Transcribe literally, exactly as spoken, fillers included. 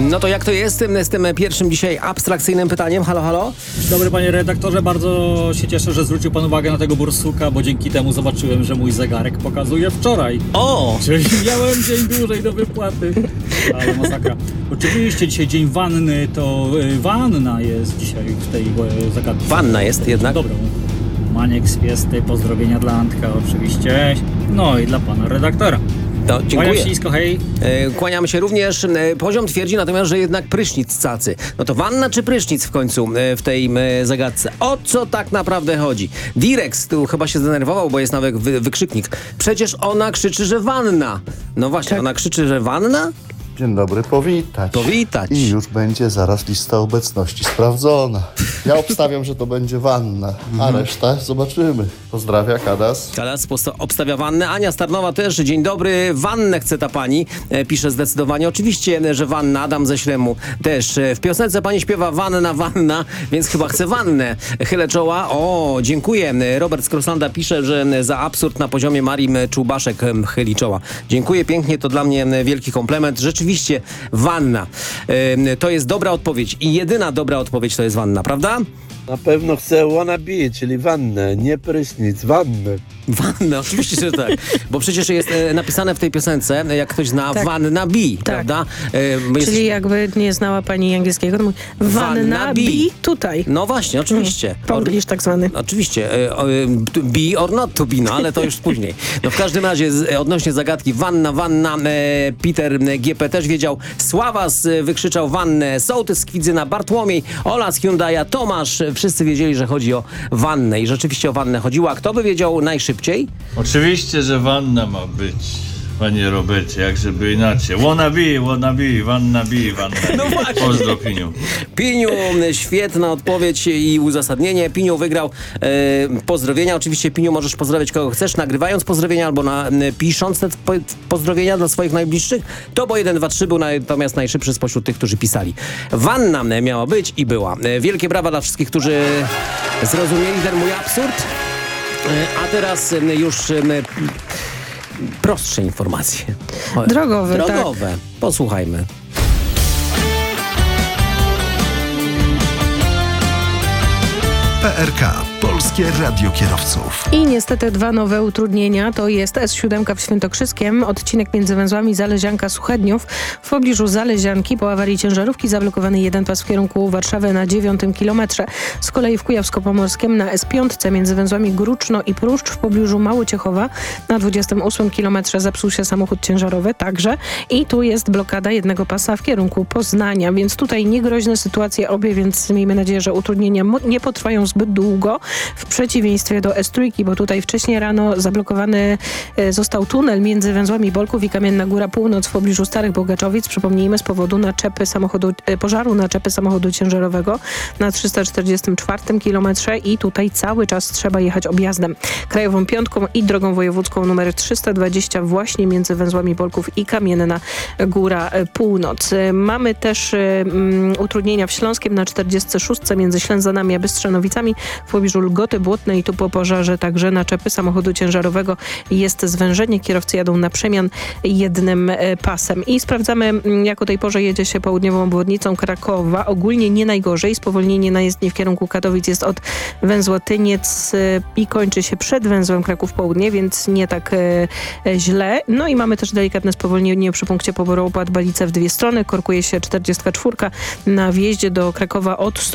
No to jak to jest z tym pierwszym dzisiaj abstrakcyjnym pytaniem? Halo, halo? Dobry panie redaktorze, bardzo się cieszę, że zwrócił pan uwagę na tego bursuka, bo dzięki temu zobaczyłem, że mój zegarek pokazuje wczoraj. O! Czyli miałem dzień dłużej do wypłaty. Ale masakra. Oczywiście dzisiaj dzień wanny, to y, wanna jest dzisiaj w tej y, zagadce. Wanna jest jednak? Dobrą. Maniek z Fiesty, pozdrowienia dla Antka oczywiście. No i dla pana redaktora. To dziękuję. Kłaniam się nisko, hej. E, kłaniamy się również. E, poziom twierdzi natomiast, że jednak prysznic cacy. No to wanna czy prysznic w końcu e, w tej e, zagadce? O co tak naprawdę chodzi? Direx tu chyba się zdenerwował, bo jest nawet wy, wykrzyknik. Przecież ona krzyczy, że wanna. No właśnie, tak. Ona krzyczy, że wanna? Dzień dobry, powitać. Powitać. I już będzie zaraz lista obecności sprawdzona. Ja obstawiam, że to będzie wanna, a resztę zobaczymy. Pozdrawia Kadas. Kadas posta- obstawia wannę. Ania Starnowa też. Dzień dobry. Wannę chce ta pani. E, pisze zdecydowanie. Oczywiście, że wanna. Adam ze Śremu też. E, w piosence pani śpiewa wanna, wanna, więc chyba chce wannę. Chylę czoła. O, dziękuję. Robert z Krosanda pisze, że za absurd na poziomie Marim Czubaszek chyli czoła. Dziękuję pięknie. To dla mnie wielki komplement. Rzeczywiście wanna. E, to jest dobra odpowiedź. I jedyna dobra odpowiedź to jest wanna, prawda? Na pewno chcę wannabe, czyli wannę, nie prysznic, wannę. Wanna, oczywiście, że tak. Bo przecież jest e, napisane w tej piosence, jak ktoś zna, tak. wanna be, tak. Prawda? E, jest... Czyli jakby nie znała pani angielskiego, to mówi wanna be tutaj. No właśnie, oczywiście. Hmm. Pobliż tak zwany. Oczywiście. E, e, be or not to be, no ale to już później. No w każdym razie z, odnośnie zagadki wanna, wanna, e, Peter G P też wiedział. Sławas wykrzyczał wannę, Sołtys z Kwidzyna, Bartłomiej, Ola z Hyundai'a, Tomasz. Wszyscy wiedzieli, że chodzi o wannę i rzeczywiście o wannę chodziło. A kto by wiedział najszybciej? Oczywiście, że wanna ma być, panie Robercie, jak żeby inaczej. Wanna be, wanna be, wanna be, wanna be. No właśnie. Pozdro, Piniu. Piniu, świetna odpowiedź i uzasadnienie. Piniu wygrał e, pozdrowienia. Oczywiście, Piniu, możesz pozdrawiać kogo chcesz, nagrywając pozdrowienia albo na, e, pisząc te po, pozdrowienia dla swoich najbliższych. To bo jeden, dwa, trzy był natomiast najszybszy spośród tych, którzy pisali. Wanna miała być i była. E, wielkie brawa dla wszystkich, którzy zrozumieli ten mój absurd. A teraz już prostsze informacje. Drogowe, Drogowe. tak. Posłuchajmy. P R K. Polskie Radio Kierowców. I niestety dwa nowe utrudnienia. To jest S siedem w Świętokrzyskiem, odcinek między węzłami Zalezianka-Suchedniów. W pobliżu Zalezianki po awarii ciężarówki zablokowany jeden pas w kierunku Warszawy na dziewiątym kilometrze. Z kolei w Kujawsko-Pomorskiem na S pięć między węzłami Gruczno i Pruszcz w pobliżu Małociechowa na dwudziestym ósmym kilometrze zepsuł się samochód ciężarowy także. I tu jest blokada jednego pasa w kierunku Poznania, więc tutaj niegroźne sytuacje obie, więc miejmy nadzieję, że utrudnienia nie potrwają zbyt długo. W przeciwieństwie do S trzy, bo tutaj wcześniej rano zablokowany został tunel między węzłami Bolków i Kamienna Góra Północ w pobliżu Starych Bogaczowic. Przypomnijmy, z powodu naczepy samochodu, pożaru naczepy samochodu ciężarowego na trzysta czterdziestym czwartym kilometrze i tutaj cały czas trzeba jechać objazdem krajową piątką i drogą wojewódzką numer trzysta dwadzieścia właśnie między węzłami Bolków i Kamienna Góra Północ. Mamy też um, utrudnienia w Śląskiem na czterdziestym szóstym między Ślęzanami a Bystrzenowicami w pobliżu Lgoty Błotnej. Tu po pożarze także naczepy samochodu ciężarowego jest zwężenie. Kierowcy jadą na przemian jednym pasem. I sprawdzamy, jak o tej porze jedzie się południową obwodnicą Krakowa. Ogólnie nie najgorzej. Spowolnienie na jezdni w kierunku Katowic jest od węzła Tyniec i kończy się przed węzłem Kraków Południe, więc nie tak e, źle. No i mamy też delikatne spowolnienie przy punkcie poboru Opłat Balice w dwie strony. Korkuje się czterdziestka czwórka na wjeździe do Krakowa od